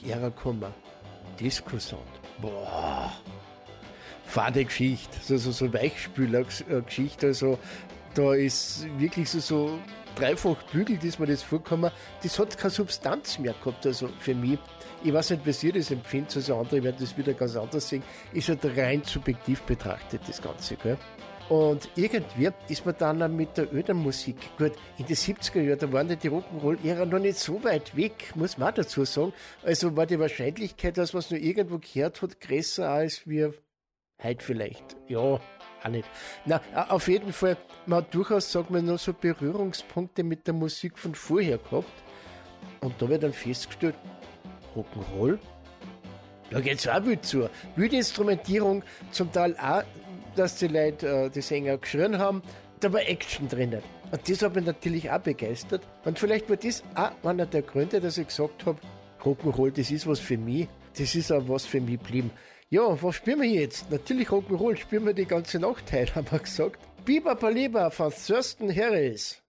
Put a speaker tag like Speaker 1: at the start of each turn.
Speaker 1: Ära gekommen. Disco-Sound. Boah. Fade Geschichte. So Weichspüler-Geschichte. Also, da ist wirklich so dreifach bügelt, ist mir das vorgekommen. Das hat keine Substanz mehr gehabt. Also, für mich, ich weiß nicht, wie ihr das empfindet, also andere werden das wieder ganz anders sehen, ist halt rein subjektiv betrachtet, das Ganze, gell? Und irgendwie ist man dann auch mit der öden Musik, gut, in den 70er Jahren, da waren die Rock'n'Roll-Ära noch nicht so weit weg, muss man auch dazu sagen. Also war die Wahrscheinlichkeit, dass man es nur irgendwo gehört hat, größer als wir heute vielleicht. Ja, auch nicht. Na, auf jeden Fall, man hat durchaus, sagen wir, noch so Berührungspunkte mit der Musik von vorher gehabt. Und da wird dann festgestellt, Rock'n'Roll, da geht's auch wild zu. Wilde Instrumentierung, zum Teil auch, dass die Leute, die Sänger geschrien haben, da war Action drinnen. Und das hat mich natürlich auch begeistert. Und vielleicht war das auch einer der Gründe, dass ich gesagt habe, Rock'n'Roll, das ist was für mich. Das ist auch was für mich geblieben. Ja, was spielen wir jetzt? Natürlich Rock'n'Roll, spielen wir die ganze Nacht heute, haben wir gesagt. Biber Baliba von Thurston Harris.